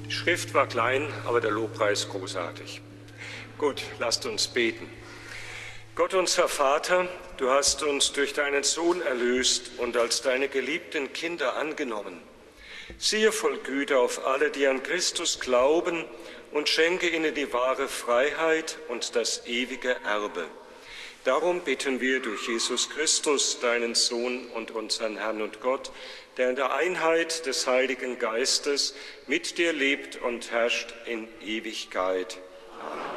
Die Schrift war klein, aber der Lobpreis großartig. Gut, lasst uns beten. Gott, unser Vater, du hast uns durch deinen Sohn erlöst und als deine geliebten Kinder angenommen. Siehe voll Güte auf alle, die an Christus glauben, und schenke ihnen die wahre Freiheit und das ewige Erbe. Darum bitten wir durch Jesus Christus, deinen Sohn und unseren Herrn und Gott, der in der Einheit des Heiligen Geistes mit dir lebt und herrscht in Ewigkeit. Amen.